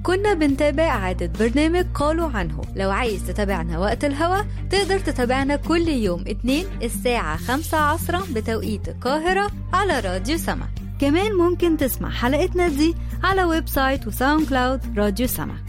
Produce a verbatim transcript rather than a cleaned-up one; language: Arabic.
كنا بنتابع إعادة برنامج قالوا عنه. لو عايز تتابعنا وقت الهوا تقدر تتابعنا كل يوم اثنين الساعة خمسة عصرا بتوقيت القاهرة على راديو سما. كمان ممكن تسمع حلقتنا دي على ويب سايت وساوند كلاود راديو سما.